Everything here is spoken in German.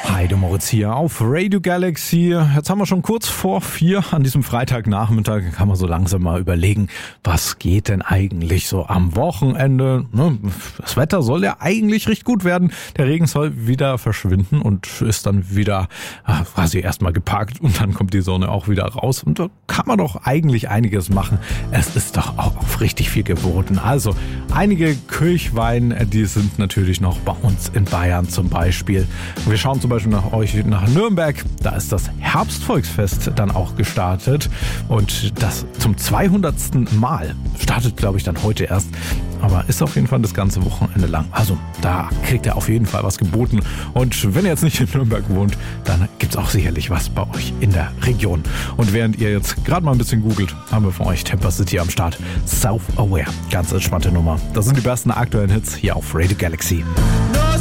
Heide Moritz hier auf Radio Galaxy. Jetzt haben wir schon kurz vor 4 an diesem Freitagnachmittag. Kann man so langsam mal überlegen, was geht denn eigentlich so am Wochenende? Das Wetter soll ja eigentlich recht gut werden. Der Regen soll wieder verschwinden und ist dann wieder quasi erstmal geparkt und dann kommt die Sonne auch wieder raus. Und da kann man doch eigentlich einiges machen. Es ist doch auch auf richtig viel geboten. Also einige Kirchweih, die sind natürlich noch bei uns in Bayern zum Beispiel. Wir schauen zum Beispiel nach Nürnberg. Da ist das Herbstvolksfest dann auch gestartet und das zum 200. Mal. Startet, glaube ich, dann heute erst, aber ist auf jeden Fall das ganze Wochenende lang. Also da kriegt ihr auf jeden Fall was geboten und wenn ihr jetzt nicht in Nürnberg wohnt, dann gibt es auch sicherlich was bei euch in der Region. Und während ihr jetzt gerade mal ein bisschen googelt, haben wir von euch Temper City am Start. Self-Aware. Ganz entspannte Nummer. Das sind die besten aktuellen Hits hier auf Radio Galaxy.